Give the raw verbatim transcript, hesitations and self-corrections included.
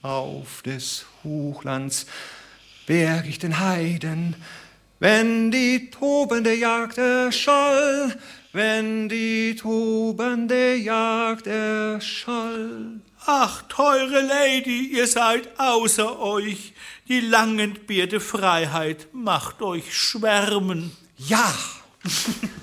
auf des Hochlands berg ich den Heiden, wenn die tobende Jagd erschall, wenn die tobende Jagd erschall. Ach, teure Lady, ihr seid außer euch, die lang entbehrte Freiheit macht euch schwärmen. Ja,